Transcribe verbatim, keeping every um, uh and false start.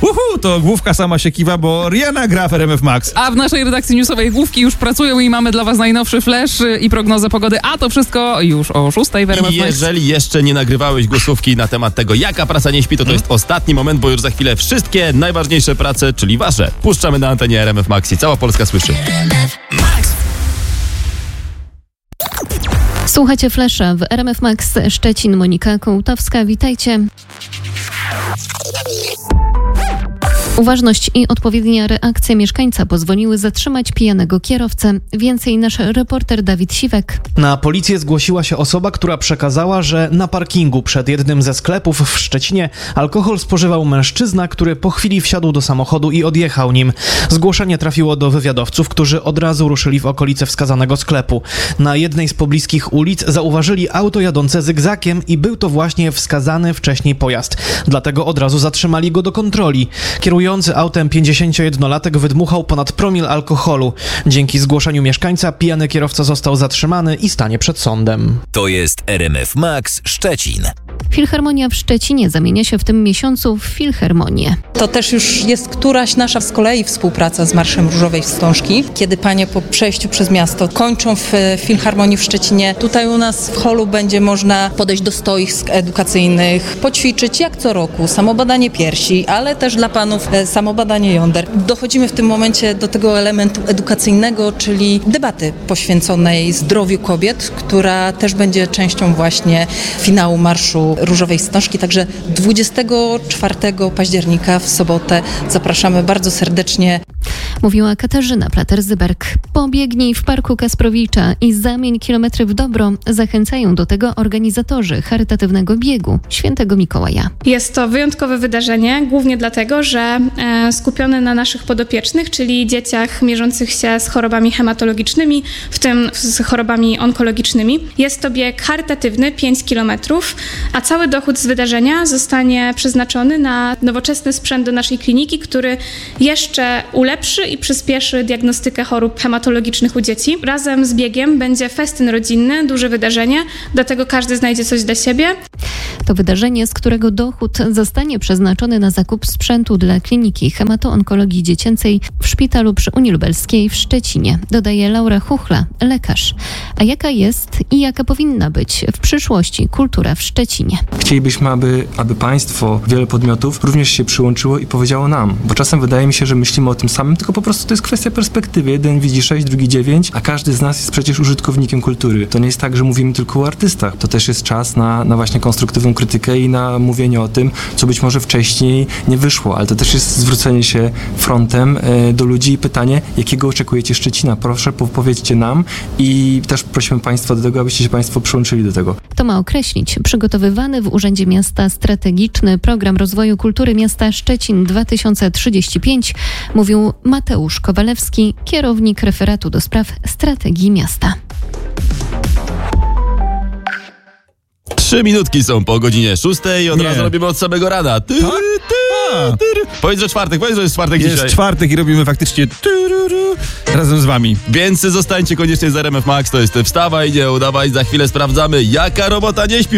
Uhu, to główka sama się kiwa, bo Rihanna gra w R M F Max. A w naszej redakcji newsowej główki już pracują i mamy dla was najnowszy flash i prognozę pogody, a to wszystko już o szóstej w R M F I Max. jeżeli jeszcze nie nagrywałeś głosówki na temat tego, jaka praca nie śpi, to to jest ostatni moment, bo już za chwilę wszystkie najważniejsze prace, czyli wasze, puszczamy na antenie R M F Max i cała Polska słyszy. Słuchacie Flesza w R M F Max Szczecin. Monika Kołtowska, witajcie. Uważność i odpowiednia reakcja mieszkańca pozwoliły zatrzymać pijanego kierowcę. Więcej nasz reporter Dawid Siwek. Na policję zgłosiła się osoba, która przekazała, że na parkingu przed jednym ze sklepów w Szczecinie alkohol spożywał mężczyzna, który po chwili wsiadł do samochodu i odjechał nim. Zgłoszenie trafiło do wywiadowców, którzy od razu ruszyli w okolice wskazanego sklepu. Na jednej z pobliskich ulic zauważyli auto jadące zygzakiem i był to właśnie wskazany wcześniej pojazd. Dlatego od razu zatrzymali go do kontroli. Kierujący autem pięćdziesięciojednolatek wydmuchał ponad promil alkoholu. Dzięki zgłoszeniu mieszkańca pijany kierowca został zatrzymany i stanie przed sądem. To jest R M F Max Szczecin. Filharmonia w Szczecinie zamienia się w tym miesiącu w Filharmonię. To też już jest któraś nasza z kolei współpraca z Marszem Różowej Wstążki, kiedy panie po przejściu przez miasto kończą w Filharmonii w Szczecinie. Tutaj u nas w holu będzie można podejść do stoisk edukacyjnych, poćwiczyć jak co roku samobadanie piersi, ale też dla panów samobadanie jąder. Dochodzimy w tym momencie do tego elementu edukacyjnego, czyli debaty poświęconej zdrowiu kobiet, która też będzie częścią właśnie finału Marszu Różowej Wstążki. Także dwudziestego czwartego października w sobotę zapraszamy bardzo serdecznie. Mówiła Katarzyna Plater-Zyberg. Pobiegnij w Parku Kasprowicza i zamień kilometry w dobro. Zachęcają do tego organizatorzy charytatywnego biegu Świętego Mikołaja. Jest to wyjątkowe wydarzenie, głównie dlatego, że e, skupione na naszych podopiecznych, czyli dzieciach mierzących się z chorobami hematologicznymi, w tym z chorobami onkologicznymi. Jest to bieg charytatywny, pięć kilometrów, a cały dochód z wydarzenia zostanie przeznaczony na nowoczesny sprzęt do naszej kliniki, który jeszcze ulepszy i przyspieszy diagnostykę chorób hematologicznych u dzieci. Razem z biegiem będzie festyn rodzinny, duże wydarzenie, do tego każdy znajdzie coś dla siebie. To wydarzenie, z którego dochód zostanie przeznaczony na zakup sprzętu dla Kliniki Hemato-Onkologii Dziecięcej w Szpitalu przy Unii Lubelskiej w Szczecinie, dodaje Laura Chuchla, lekarz. A jaka jest i jaka powinna być w przyszłości kultura w Szczecinie? Chcielibyśmy, aby, aby państwo, wiele podmiotów również się przyłączyło i powiedziało nam, bo czasem wydaje mi się, że myślimy o tym samym, tylko po prostu to jest kwestia perspektywy. Jeden widzi sześć, drugi dziewięć, a każdy z nas jest przecież użytkownikiem kultury. To nie jest tak, że mówimy tylko o artystach. To też jest czas na, na właśnie konstruktywną krytykę i na mówienie o tym, co być może wcześniej nie wyszło, ale to też jest zwrócenie się frontem e, do ludzi i pytanie, jakiego oczekujecie Szczecina? Proszę, powiedzcie nam i też prosimy państwa do tego, abyście się państwo przyłączyli do tego. To ma określić przygotowywany w Urzędzie Miasta strategiczny program rozwoju kultury miasta Szczecin dwa tysiące trzydzieści pięć, mówił Mateusz Kowalewski, kierownik referatu do spraw strategii miasta. Trzy minutki są po godzinie szóstej i od Nie. razu robimy od samego rana. Ty, ty, A. ty. Powiedz, że czwartek, powiedz, że jest czwartek Jest dzisiaj. czwartek i robimy faktycznie tururu, razem z wami. Więc zostańcie koniecznie z R M F Max, to jest wstawaj, nie udawaj, za chwilę sprawdzamy, jaka robota nie śpi.